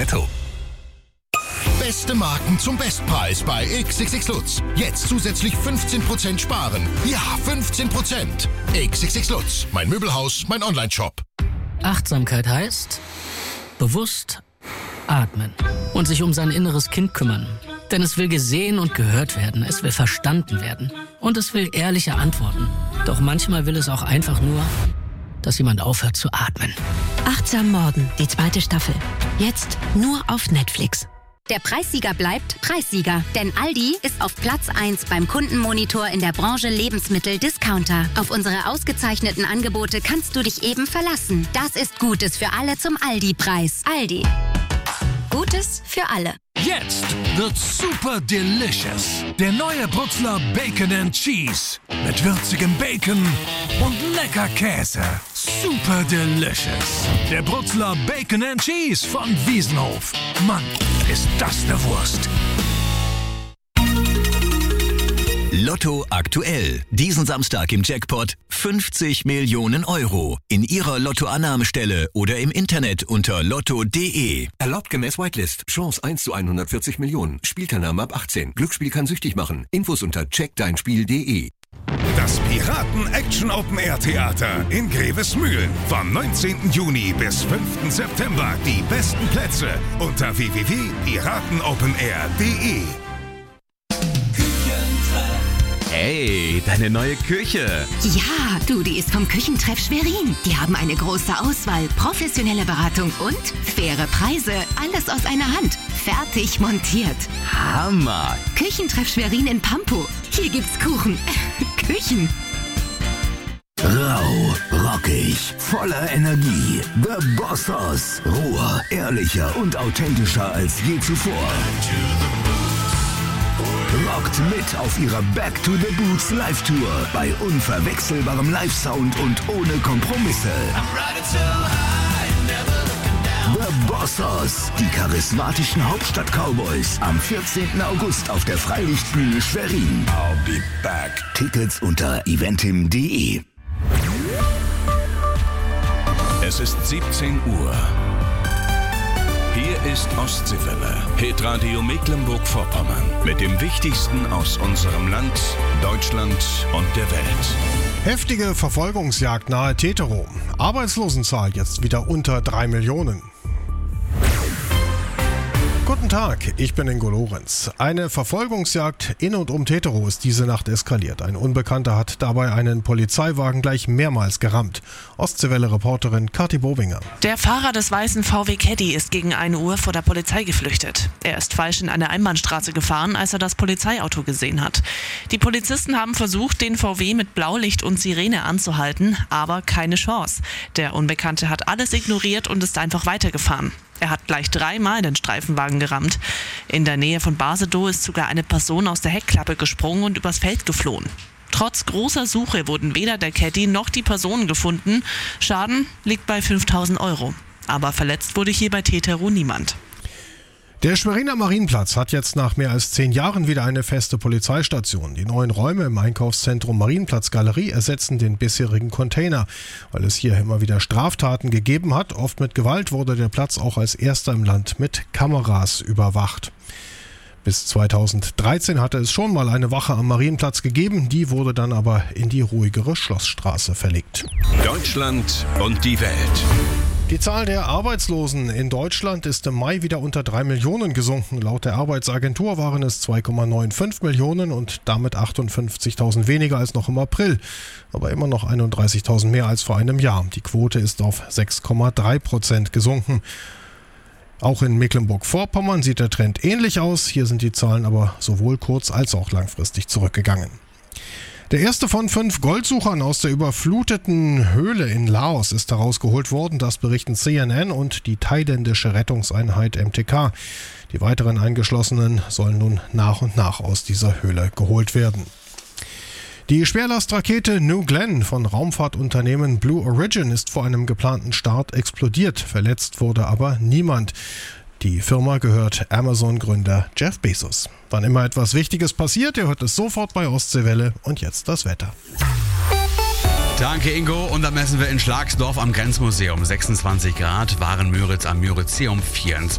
netto. Beste Marken zum Bestpreis bei XXX Lutz. Jetzt zusätzlich 15% sparen. Ja, 15%. XXX Lutz. Mein Möbelhaus, mein Onlineshop. Achtsamkeit heißt bewusst atmen und sich um sein inneres Kind kümmern. Denn es will gesehen und gehört werden, es will verstanden werden und es will ehrliche Antworten. Doch manchmal will es auch einfach nur, dass jemand aufhört zu atmen. Achtsam Morden, die 2. Staffel. Jetzt nur auf Netflix. Der Preissieger bleibt Preissieger, denn Aldi ist auf Platz 1 beim Kundenmonitor in der Branche Lebensmittel-Discounter. Auf unsere ausgezeichneten Angebote kannst du dich eben verlassen. Das ist Gutes für alle zum Aldi-Preis. Aldi. Gutes für alle. Jetzt wird's super delicious. Der neue Brutzler Bacon and Cheese. Mit würzigem Bacon und lecker Käse. Super delicious. Der Brutzler Bacon and Cheese von Wiesenhof. Mann, ist das eine Wurst. Lotto aktuell. Diesen Samstag im Jackpot 50 Millionen Euro. In Ihrer Lottoannahmestelle oder im Internet unter lotto.de. Erlaubt gemäß Whitelist. Chance 1 zu 140 Millionen. Spielteilnahme ab 18. Glücksspiel kann süchtig machen. Infos unter checkdeinspiel.de. Das Piraten-Action-Open-Air-Theater in Grevesmühlen. Vom 19. Juni bis 5. September. Die besten Plätze unter www.piratenopenair.de. Hey, deine neue Küche. Ja, du, die ist vom Küchentreff Schwerin. Die haben eine große Auswahl, professionelle Beratung und faire Preise. Alles aus einer Hand. Fertig montiert. Hammer. Küchentreff Schwerin in Pampo. Hier gibt's Kuchen. Küchen. Rau, rockig, voller Energie. The Bossos. Roher, ehrlicher und authentischer als je zuvor. Rockt mit auf ihrer Back to the Boots Live-Tour bei unverwechselbarem Live-Sound und ohne Kompromisse. The Bossos, die charismatischen Hauptstadt-Cowboys, am 14. August auf der Freilichtbühne Schwerin. I'll be back. Tickets unter eventim.de. Es ist 17 Uhr. Hier ist Ostseewelle, Hitradio Mecklenburg-Vorpommern. Mit dem Wichtigsten aus unserem Land, Deutschland und der Welt. Heftige Verfolgungsjagd nahe Teterow. Arbeitslosenzahl jetzt wieder unter 3 Millionen. Guten Tag, ich bin Ingo Lorenz. Eine Verfolgungsjagd in und um Teterow ist diese Nacht eskaliert. Ein Unbekannter hat dabei einen Polizeiwagen gleich mehrmals gerammt. Ostseewelle-Reporterin Kathi Bobinger. Der Fahrer des weißen VW Caddy ist gegen 1 Uhr vor der Polizei geflüchtet. Er ist falsch in eine Einbahnstraße gefahren, als er das Polizeiauto gesehen hat. Die Polizisten haben versucht, den VW mit Blaulicht und Sirene anzuhalten, aber keine Chance. Der Unbekannte hat alles ignoriert und ist einfach weitergefahren. Er hat gleich 3-mal den Streifenwagen gerammt. In der Nähe von Basedow ist sogar eine Person aus der Heckklappe gesprungen und übers Feld geflohen. Trotz großer Suche wurden weder der Caddy noch die Person gefunden. Schaden liegt bei 5.000 Euro. Aber verletzt wurde hier bei Teterow niemand. Der Schweriner Marienplatz hat jetzt nach mehr als 10 Jahren wieder eine feste Polizeistation. Die neuen Räume im Einkaufszentrum Marienplatz Galerie ersetzen den bisherigen Container. Weil es hier immer wieder Straftaten gegeben hat, oft mit Gewalt, wurde der Platz auch als erster im Land mit Kameras überwacht. Bis 2013 hatte es schon mal eine Wache am Marienplatz gegeben, die wurde dann aber in die ruhigere Schlossstraße verlegt. Deutschland und die Welt. Die Zahl der Arbeitslosen in Deutschland ist im Mai wieder unter 3 Millionen gesunken. Laut der Arbeitsagentur waren es 2,95 Millionen und damit 58.000 weniger als noch im April. Aber immer noch 31.000 mehr als vor einem Jahr. Die Quote ist auf 6,3% gesunken. Auch in Mecklenburg-Vorpommern sieht der Trend ähnlich aus. Hier sind die Zahlen aber sowohl kurz- als auch langfristig zurückgegangen. Der erste von 5 Goldsuchern aus der überfluteten Höhle in Laos ist herausgeholt worden. Das berichten CNN und die thailändische Rettungseinheit MTK. Die weiteren Eingeschlossenen sollen nun nach und nach aus dieser Höhle geholt werden. Die Schwerlastrakete New Glenn von Raumfahrtunternehmen Blue Origin ist vor einem geplanten Start explodiert. Verletzt wurde aber niemand. Die Firma gehört Amazon-Gründer Jeff Bezos. Wann immer etwas Wichtiges passiert, ihr hört es sofort bei Ostseewelle. Und jetzt das Wetter. Danke, Ingo. Und dann messen wir in Schlagsdorf am Grenzmuseum 26 Grad, Waren-Müritz am Müritzeum 24.